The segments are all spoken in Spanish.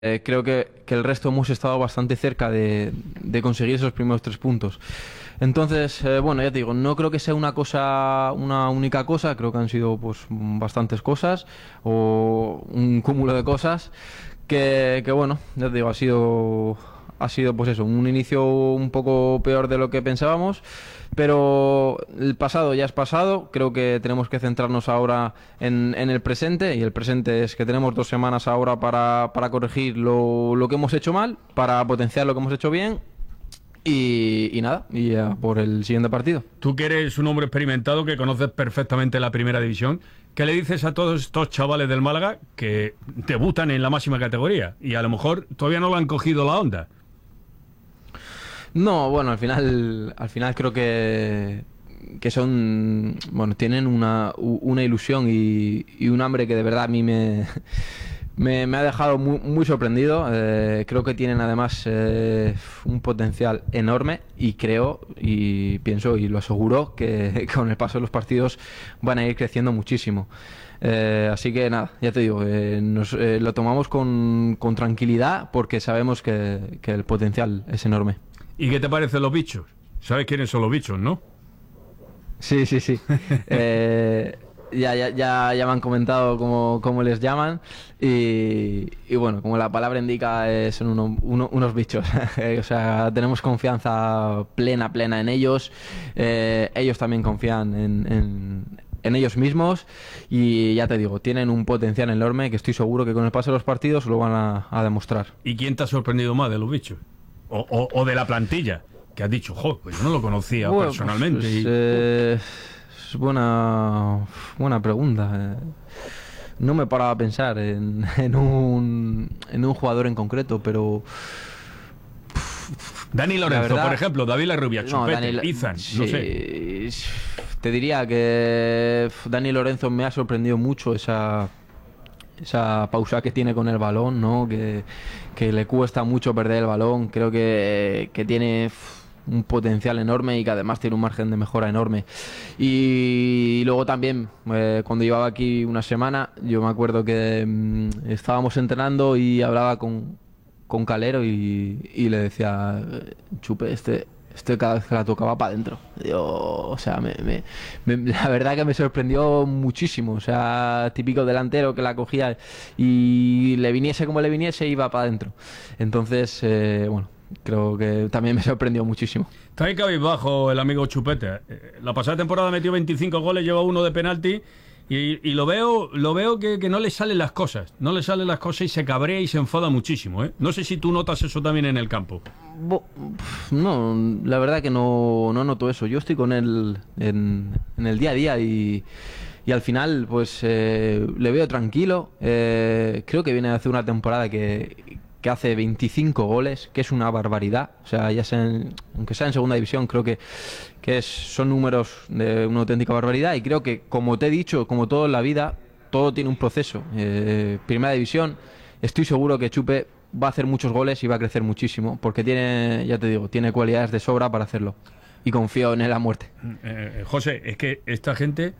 Creo que el resto hemos estado bastante cerca de conseguir esos primeros 3 puntos. Entonces, bueno, ya te digo, no creo que sea una cosa, una única cosa, creo que han sido pues bastantes cosas o un cúmulo de cosas que bueno, ya te digo, ha sido pues eso, un inicio un poco peor de lo que pensábamos, pero el pasado ya es pasado. Creo que tenemos que centrarnos ahora en el presente, y el presente es que tenemos 2 semanas ahora para corregir lo que hemos hecho mal, para potenciar lo que hemos hecho bien y nada, y ya por el siguiente partido. Tú que eres un hombre experimentado, que conoces perfectamente la primera división, ¿qué le dices a todos estos chavales del Málaga que debutan en la máxima categoría y a lo mejor todavía no lo han cogido la onda? No, bueno, al final creo que son, bueno, tienen una ilusión y un hambre que de verdad a mí me ha dejado muy, muy sorprendido. Creo que tienen además un potencial enorme, y creo y pienso y lo aseguro que con el paso de los partidos van a ir creciendo muchísimo. Así que nada, ya te digo, lo tomamos con tranquilidad, porque sabemos que el potencial es enorme. ¿Y qué te parecen los bichos? ¿Sabes quiénes son los bichos, no? Sí, sí, sí. Ya me han comentado cómo les llaman, y bueno, como la palabra indica, son unos bichos. O sea, tenemos confianza plena en ellos. Ellos también confían en ellos mismos, y ya te digo, tienen un potencial enorme que estoy seguro que con el paso de los partidos lo van a demostrar. ¿Y quién te ha sorprendido más de los bichos? O de la plantilla, que has dicho, jo, pues yo no lo conocía Bueno, personalmente. es buena pregunta. No me paraba a pensar en un jugador en concreto, pero Dani la Lorenzo, verdad, por ejemplo, David Larrubia, no, Chupete, Izan, no sé. sí, te diría que Dani Lorenzo me ha sorprendido mucho, esa pausa que tiene con el balón, ¿no? Que le cuesta mucho perder el balón. Creo que tiene un potencial enorme, y que además tiene un margen de mejora enorme. Y luego también, cuando llevaba aquí una semana, yo me acuerdo que estábamos entrenando y hablaba con Calero, y le decía, Chupe, este cada vez que la tocaba para adentro. O sea, la verdad que me sorprendió muchísimo. O sea, típico delantero que la cogía y le viniese como le viniese, iba para adentro. Entonces, bueno, creo que también me sorprendió muchísimo. Está ahí cabizbajo el amigo Chupete. La pasada temporada metió 25 goles, lleva uno de penalti. Y lo veo que no le salen las cosas. No le salen las cosas y se cabrea y se enfada muchísimo, ¿eh? No sé si tú notas eso también en el campo. No, la verdad que no noto eso. Yo estoy con él en el día a día, y al final pues le veo tranquilo. Creo que viene a hacer una temporada que hace 25 goles, que es una barbaridad. O sea, aunque sea en segunda división, creo que son números de una auténtica barbaridad. Y creo que, como te he dicho, como todo en la vida, todo tiene un proceso. Primera división, estoy seguro que Chupe va a hacer muchos goles y va a crecer muchísimo, porque tiene, ya te digo, tiene cualidades de sobra para hacerlo. Y confío en él a muerte. José, es que esta gente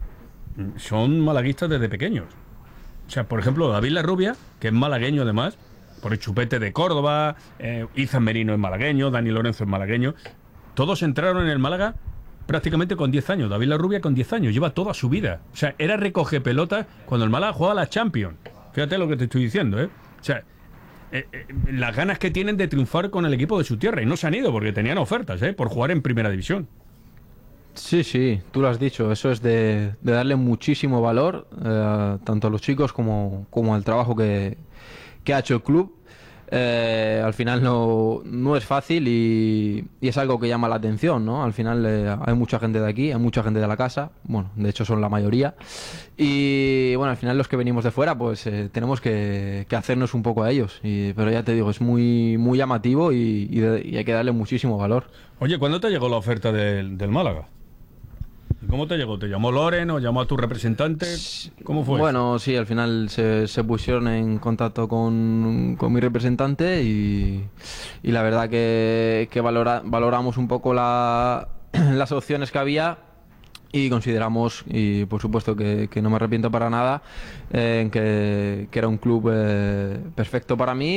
son malaguistas desde pequeños. O sea, por ejemplo, David Larrubia, que es malagueño además, por el Chupete de Córdoba, Izan Merino es malagueño, Dani Lorenzo es malagueño. Todos entraron en el Málaga prácticamente con 10 años. David Larrubia con 10 años, lleva toda su vida. O sea, era recoge pelotas cuando el Málaga jugaba la Champions. Fíjate lo que te estoy diciendo, ¿eh? O sea, las ganas que tienen de triunfar con el equipo de su tierra, y no se han ido porque tenían ofertas, por jugar en primera división. Sí, sí, tú lo has dicho. Eso es de darle muchísimo valor, tanto a los chicos como al trabajo que ha hecho el club. Al final no es fácil, y es algo que llama la atención, ¿no? Al final hay mucha gente de aquí, hay mucha gente de la casa, bueno, de hecho son la mayoría, y bueno, al final los que venimos de fuera pues tenemos que hacernos un poco a ellos, pero ya te digo, es muy, muy llamativo, y hay que darle muchísimo valor. Oye, ¿cuándo te llegó la oferta del Málaga? ¿Cómo te llegó? ¿Te llamó Loren o llamó a tu representante? ¿Cómo fue? Bueno, sí, al final se pusieron en contacto con mi representante, y la verdad que valoramos un poco las opciones que había, y consideramos, y por supuesto que no me arrepiento para nada, en que era un club perfecto para mí.